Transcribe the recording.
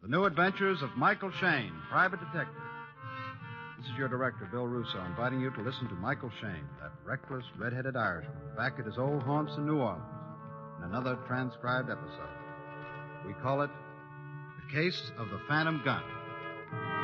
The New Adventures of Michael Shayne, Private Detective. This is your director, Bill Russo, inviting you to listen to Michael Shayne, that reckless, red-headed Irishman, back at his old haunts in New Orleans, in another transcribed episode. We call it The Case of the Phantom Gun.